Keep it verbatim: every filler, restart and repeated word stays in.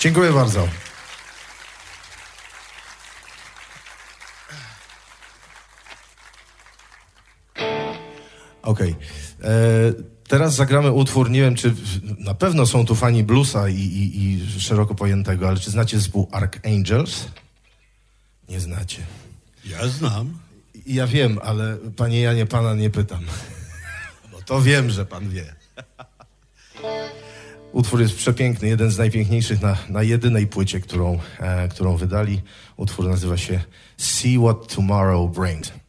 Dziękuję bardzo. Okej. Okay. Teraz zagramy utwór, nie wiem, czy na pewno są tu fani bluesa i, i, i szeroko pojętego, ale czy znacie zespół Archangels? Nie znacie. Ja znam. Ja wiem, ale panie Janie, pana nie pytam. Bo to wiem, że pan wie. Utwór jest przepiękny, jeden z najpiękniejszych na, na jedynej płycie, którą, e, którą wydali. Utwór nazywa się See What Tomorrow Brings.